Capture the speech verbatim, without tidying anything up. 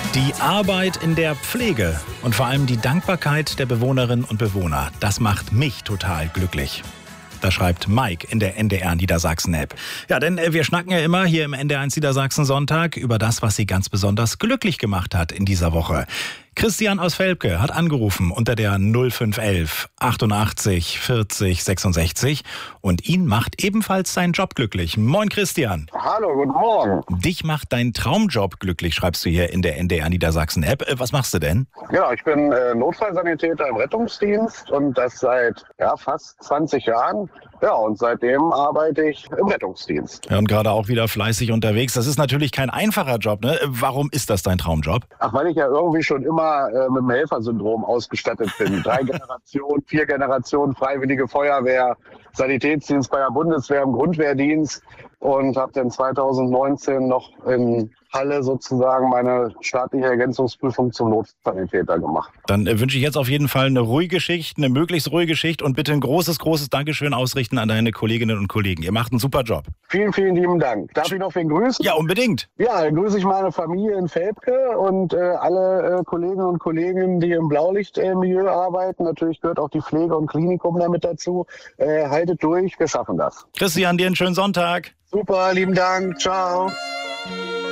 Die Arbeit in der Pflege und vor allem die Dankbarkeit der Bewohnerinnen und Bewohner, das macht mich total glücklich. Das schreibt Mike in der N D R Niedersachsen-App. Ja, denn wir schnacken ja immer hier im N D R eins Niedersachsen Sonntag über das, was sie ganz besonders glücklich gemacht hat in dieser Woche. Christian aus Velpke hat angerufen unter der null fünf elf achtundachtzig vierzig sechsundsechzig und ihn macht ebenfalls sein Job glücklich. Moin Christian. Hallo, guten Morgen. Dich macht dein Traumjob glücklich, schreibst du hier in der N D R Niedersachsen-App. Was machst du denn? Genau, ich bin äh, Notfallsanitäter im Rettungsdienst und das seit ja, fast zwanzig Jahren. Ja, und seitdem arbeite ich im Rettungsdienst. Ja, und gerade auch wieder fleißig unterwegs. Das ist natürlich kein einfacher Job, ne? Warum ist das dein Traumjob? Ach, weil ich ja irgendwie schon immer äh, mit dem Helfersyndrom ausgestattet bin. Drei Generationen, vier Generationen Freiwillige Feuerwehr, Sanitätsdienst bei der Bundeswehr im Grundwehrdienst und habe dann zweitausendneunzehn noch in Halle sozusagen meine staatliche Ergänzungsprüfung zum Notsanitäter gemacht. Dann äh, wünsche ich jetzt auf jeden Fall eine ruhige Schicht, eine möglichst ruhige Schicht und bitte ein großes, großes Dankeschön ausrichten an deine Kolleginnen und Kollegen. Ihr macht einen super Job. Vielen, vielen lieben Dank. Darf ich noch wen grüßen? Ja, unbedingt. Ja, dann grüße ich meine Familie in Velpke und äh, alle äh, Kolleginnen und Kollegen, die im Blaulichtmilieu arbeiten. Natürlich gehört auch die Pflege und Klinikum damit dazu. Äh, haltet durch, wir schaffen das. Christian, dir einen schönen Sonntag. Super, lieben Dank. Ciao.